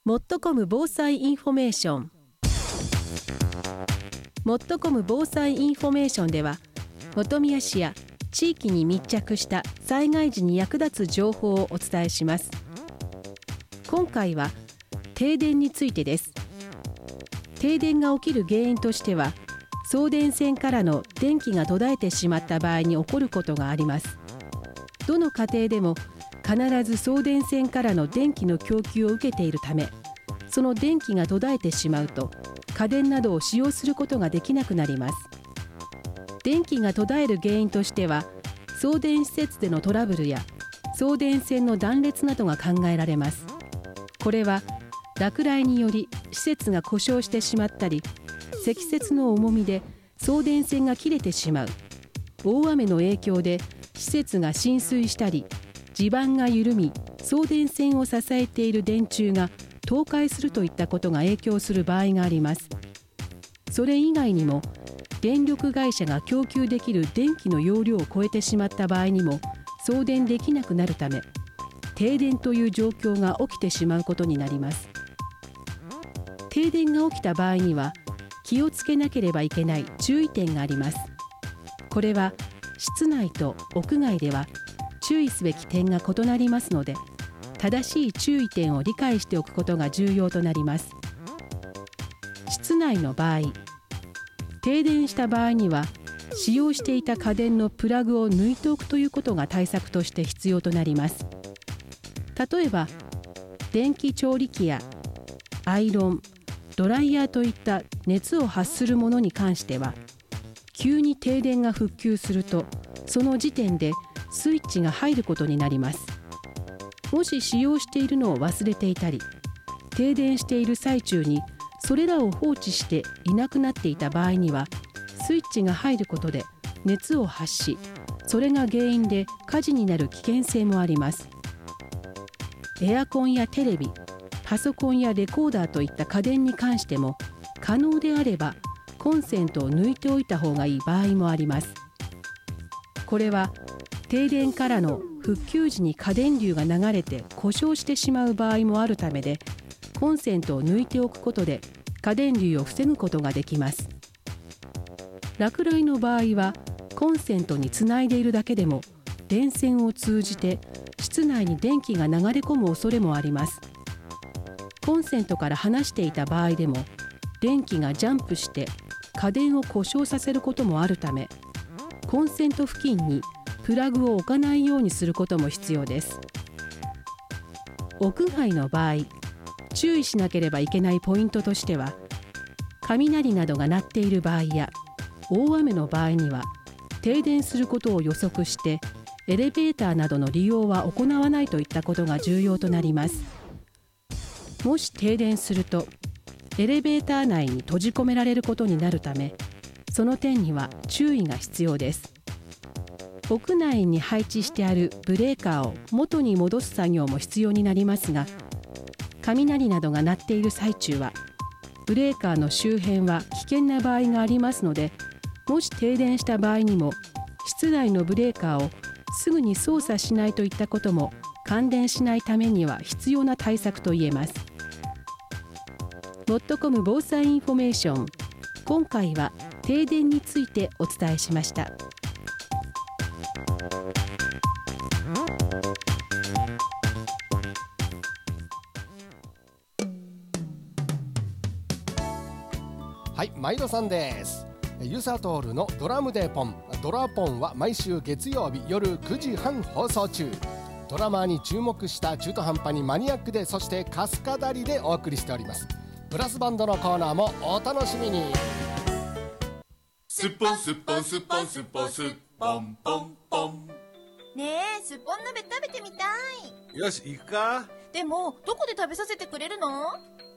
もっとこむ防災インフォメーション。もっとこむ防災インフォメーションでは、本宮市や地域に密着した災害時に役立つ情報をお伝えします。今回は停電についてです。停電が起きる原因としては、送電線からの電気が途絶えてしまった場合に起こることがあります。どの家庭でも必ず送電線からの電気の供給を受けているため、その電気が途絶えてしまうと家電などを使用することができなくなります。電気が途絶える原因としては、送電施設でのトラブルや送電線の断裂などが考えられます。これは落雷により施設が故障してしまったり、積雪の重みで送電線が切れてしまう、大雨の影響で施設が浸水したり、地盤が緩み送電線を支えている電柱が倒壊するといったことが影響する場合があります。それ以外にも、電力会社が供給できる電気の容量を超えてしまった場合にも送電できなくなるため、停電という状況が起きてしまうことになります。停電が起きた場合には気をつけなければいけない注意点があります。これは室内と屋外では注意すべき点が異なりますので、正しい注意点を理解しておくことが重要となります。室内の場合、停電した場合には使用していた家電のプラグを抜いておくということが対策として必要となります。例えば電気調理器やアイロン、ドライヤーといった熱を発するものに関しては、急に停電が復旧するとその時点でスイッチが入ることになります。もし使用しているのを忘れていたり、停電している最中にそれらを放置していなくなっていた場合には、スイッチが入ることで熱を発し、それが原因で火事になる危険性もあります。エアコンやテレビ、パソコンやレコーダーといった家電に関しても、可能であればコンセントを抜いておいた方がいい場合もあります。これは停電からの復旧時に過電流が流れて故障してしまう場合もあるためで、コンセントを抜いておくことで過電流を防ぐことができます。落雷の場合はコンセントにつないでいるだけでも電線を通じて室内に電気が流れ込む恐れもあります。コンセントから離していた場合でも電気がジャンプして家電を故障させることもあるため、コンセント付近にプラグを置かないようにすることも必要です。屋外の場合、注意しなければいけないポイントとしては、雷などが鳴っている場合や大雨の場合には停電することを予測してエレベーターなどの利用は行わないといったことが重要となります。もし停電するとエレベーター内に閉じ込められることになるため、その点には注意が必要です。屋内に配置してあるブレーカーを元に戻す作業も必要になりますが、雷などが鳴っている最中はブレーカーの周辺は危険な場合がありますので、もし停電した場合にも室内のブレーカーをすぐに操作しないといったことも感電しないためには必要な対策と言えます。もっとこむ防災インフォメーション、今回は停電についてお伝えしました。 はい、毎度さんです。ユサトールのドラムでポン、ドラポンは毎週月曜日夜9時半放送中。ドラマーに注目した中途半端にマニアックで、そしてカスカダリでお送りしております。ブラスバンドのコーナーもお楽しみに。 スッポンスッポンスッポンスッポンスッポンポンポン。 ねえ、すっぽん鍋食べてみたい。 よし、行くか。 でもどこで食べさせてくれるの？